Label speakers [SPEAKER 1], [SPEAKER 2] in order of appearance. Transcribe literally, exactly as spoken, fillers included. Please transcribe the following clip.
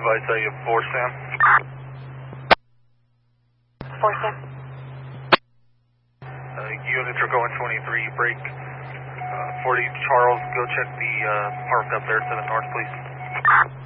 [SPEAKER 1] advise that you have four Sam.
[SPEAKER 2] four Sam.
[SPEAKER 1] Uh, units are going twenty-three, break. Uh, forty Charles, go check the uh, park up there to the north, please.